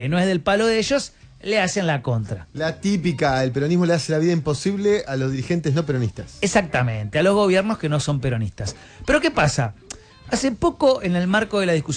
que no es del palo de ellos, le hacen la contra. La típica, el peronismo le hace la vida imposible a los dirigentes no peronistas. Exactamente, a los gobiernos que no son peronistas. Pero ¿qué pasa? Hace poco, en el marco de la discusión